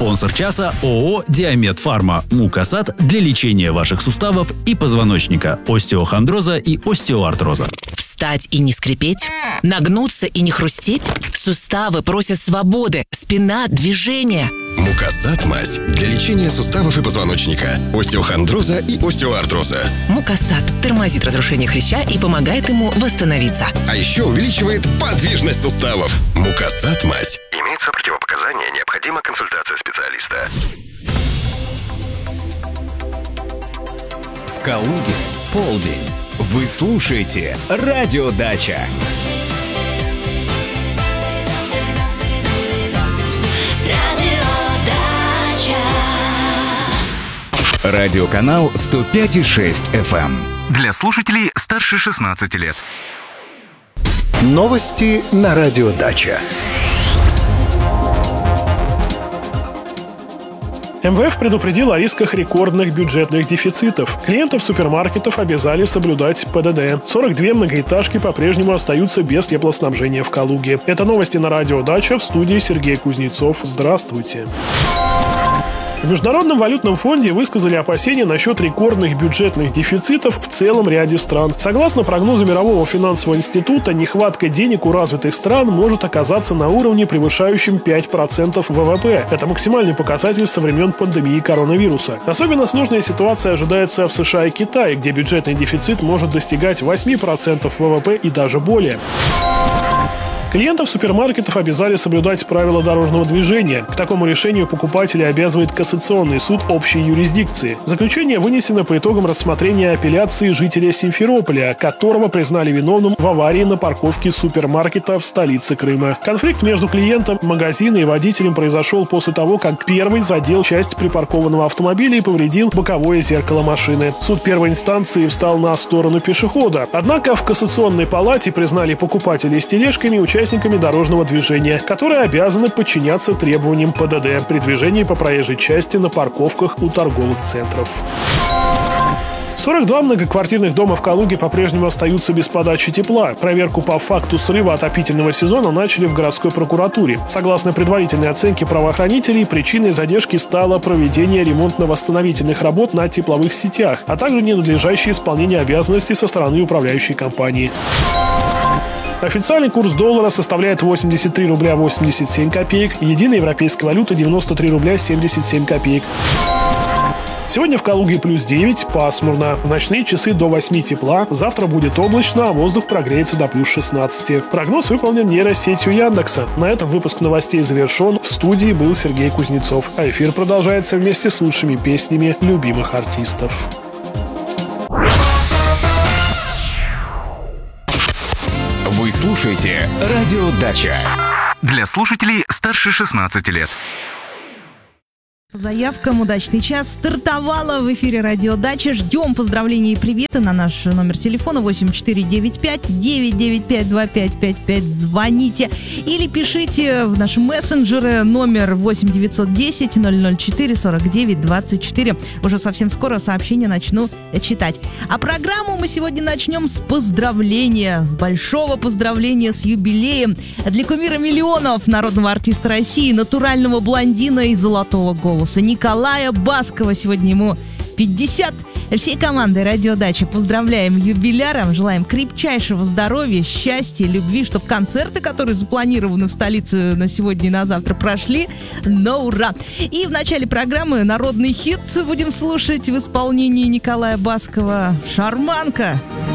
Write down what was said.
Спонсор часа ООО «Диамед Фарма». Мукасат для лечения ваших суставов и позвоночника, остеохондроза и остеоартроза. Встать и не скрипеть? Нагнуться и не хрустеть? Суставы просят свободы, спина – движения. Мукасат мазь для лечения суставов и позвоночника, остеохондроза и остеоартроза. Мукасат тормозит разрушение хряща и помогает ему восстановиться. А еще увеличивает подвижность суставов. Мукасат мазь. Имеются противопоказания, необходима консультация специалиста. В Калуге полдень. Вы слушаете «Радиодача». Радиоканал 105,6 FM. Для слушателей старше 16 лет. Новости на Радиодача. МВФ предупредил о рисках рекордных бюджетных дефицитов. Клиентов супермаркетов обязали соблюдать ПДД. 42 многоэтажки по-прежнему остаются без теплоснабжения в Калуге. Это новости на Радио Дача, в студии Сергей Кузнецов. Здравствуйте. В Международном валютном фонде высказали опасения насчет рекордных бюджетных дефицитов в целом ряде стран. Согласно прогнозу Мирового финансового института, нехватка денег у развитых стран может оказаться на уровне, превышающем 5% ВВП. Это максимальный показатель со времен пандемии коронавируса. Особенно сложная ситуация ожидается в США и Китае, где бюджетный дефицит может достигать 8% ВВП и даже более. Клиентов супермаркетов обязали соблюдать правила дорожного движения. К такому решению покупателя обязывает Кассационный суд общей юрисдикции. Заключение вынесено по итогам рассмотрения апелляции жителя Симферополя, которого признали виновным в аварии на парковке супермаркета в столице Крыма. Конфликт между клиентом магазина и водителем произошел после того, как первый задел часть припаркованного автомобиля и повредил боковое зеркало машины. Суд первой инстанции встал на сторону пешехода. Однако в Кассационной палате признали покупателей с тележками участниками дорожного движения, которые обязаны подчиняться требованиям ПДД при движении по проезжей части на парковках у торговых центров. 42 многоквартирных дома в Калуге по-прежнему остаются без подачи тепла. Проверку по факту срыва отопительного сезона начали в городской прокуратуре. Согласно предварительной оценке правоохранителей, причиной задержки стало проведение ремонтно-восстановительных работ на тепловых сетях, а также ненадлежащее исполнение обязанностей со стороны управляющей компании. Официальный курс доллара составляет 83 рубля 87 копеек, единая европейская валюта 93 рубля 77 копеек. Сегодня в Калуге плюс 9, пасмурно. В ночные часы до 8 тепла, завтра будет облачно, а воздух прогреется до плюс 16. Прогноз выполнен нейросетью Яндекса. На этом выпуск новостей завершен. В студии был Сергей Кузнецов. А эфир продолжается вместе с лучшими песнями любимых артистов. Вы слушаете «Радиодача». Для слушателей старше 16 лет. Заявкам «Удачный час» стартовала в эфире «Радиодача». Ждем поздравлений и приветы на наш номер телефона 8495-995-2555. Звоните или пишите в наши мессенджеры номер 8910-004-49-24. Уже совсем скоро сообщения начну читать. А программу мы сегодня начнем с поздравления, с большого поздравления с юбилеем для кумира миллионов, народного артиста России, натурального блондина и золотого голоса Николая Баскова. Сегодня ему 50. Всей командой «Радиодачи» поздравляем юбиляром, желаем крепчайшего здоровья, счастья, любви, чтобы концерты, которые запланированы в столице на сегодня и на завтра, прошли на ура. И в начале программы народный хит будем слушать в исполнении Николая Баскова «Шарманка».